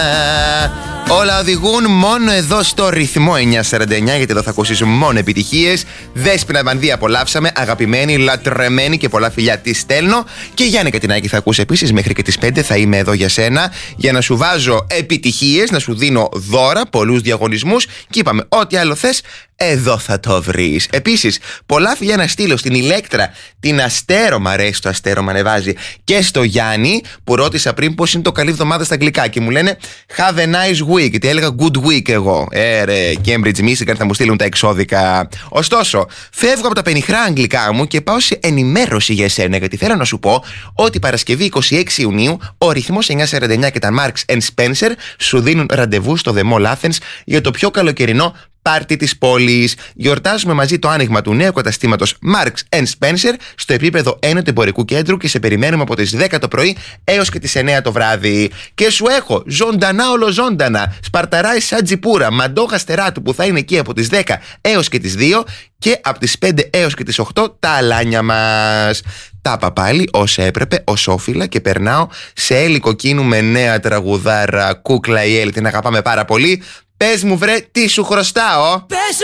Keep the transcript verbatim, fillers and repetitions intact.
Όλα οδηγούν μόνο εδώ στο ρυθμό εννιακόσια σαράντα εννιά, γιατί εδώ θα ακούσεις μόνο επιτυχίες. Δέσποινα Βανδύ απολαύσαμε, αγαπημένη, λατρεμένη, και πολλά φιλιά τη στέλνω. Και Γιάννη Κατινάκη θα ακούσει επίσης. Μέχρι και τις πέντε θα είμαι εδώ για σένα, για να σου βάζω επιτυχίες, να σου δίνω δώρα, πολλούς διαγωνισμούς. Και είπαμε, ό,τι άλλο θες, εδώ θα το βρεις. Επίσης, πολλά φιλιά να στείλω στην Ηλέκτρα, την Αστέρο, μ' αρέσει το Αστέρο, μ' ανεβάζει, και στο Γιάννη, που ρώτησα πριν πώς είναι το καλή εβδομάδα στα αγγλικά. Και μου λένε have a nice week. Και έλεγα good week εγώ. Ε, ρε, Cambridge, Michigan, θα μου στείλουν τα εξώδικα. Ωστόσο, φεύγω από τα πενιχρά αγγλικά μου και πάω σε ενημέρωση για εσένα. Γιατί θέλω να σου πω ότι Παρασκευή είκοσι έξι Ιουνίου ο ρυθμός εννιακόσια σαράντα εννιά και τα Marks and Spencer σου δίνουν ραντεβού στο The Mall Athens για το πιο καλοκαιρινό πάρτι της πόλης. Γιορτάζουμε μαζί το άνοιγμα του νέου καταστήματος Marks and Spencer στο επίπεδο ένα του εμπορικού κέντρου και σε περιμένουμε από τις δέκα το πρωί έως και τις εννέα το βράδυ. Και σου έχω ζωντανά ολοζώντανα Σπαρταράι Σατζιπούρα, Μαντόγα Στεράτου, που θα είναι εκεί από τις δέκα έως και τις δύο, και από τις πέντε έως και τις οκτώ τα αλάνια μας. Τα είπα πάλι όσα έπρεπε, όσο όφιλα, και περνάω σε Έλλη Κοκκίνου με νέα τραγουδάρα. Κούκλα η Έλλη, την αγαπάμε πάρα πολύ. Πες μου βρε, τι σου χρωστάω.